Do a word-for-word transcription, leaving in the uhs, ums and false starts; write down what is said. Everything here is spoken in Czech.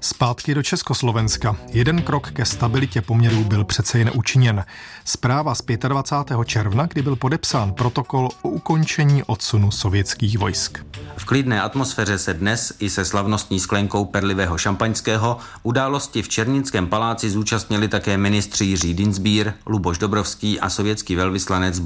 Zpátky do Československa. Jeden krok ke stabilitě poměrů byl přece jen učiněn. Zpráva z dvacátého pátého června, kdy byl podepsán protokol o ukončení odsunu sovětských vojsk. V klidné atmosféře se dnes i se slavnostní sklenkou perlivého šampaňského události v Černínském paláci zúčastnili také ministři Jiří Dienstbier, Luboš Dobrovský a sovětský velvyslanec